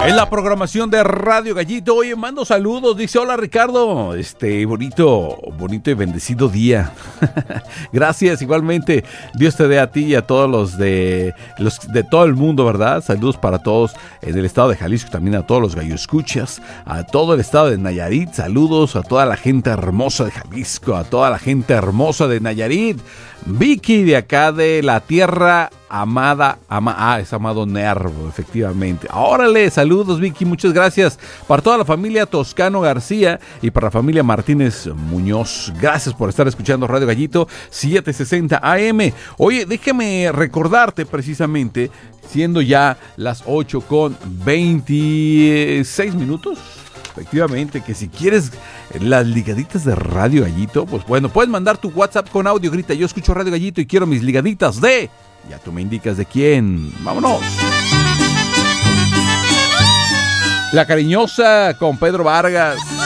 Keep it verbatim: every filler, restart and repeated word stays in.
En la programación de Radio Gallito, oye, mando saludos, dice, hola Ricardo, este, bonito, bonito y bendecido día. Gracias, igualmente, Dios te dé a ti y a todos los de, los de todo el mundo, ¿verdad? Saludos para todos en el estado de Jalisco, también a todos los gallo escuchas, a todo el estado de Nayarit, saludos a toda la gente hermosa de Jalisco, a toda la gente hermosa de Nayarit. Vicky de acá de la tierra amada, ama, ah, es Amado Nervo, efectivamente. Órale, saludos Vicky, muchas gracias. Para toda la familia Toscano García y para la familia Martínez Muñoz, gracias por estar escuchando Radio Gallito setecientos sesenta A M. Oye, déjame recordarte precisamente, siendo ya las ocho con veintiséis minutos, efectivamente, que si quieres las ligaditas de Radio Gallito, pues bueno, puedes mandar tu WhatsApp con audio, grita, yo escucho Radio Gallito y quiero mis ligaditas de... Ya tú me indicas de quién. ¡Vámonos! La Cariñosa con Pedro Vargas.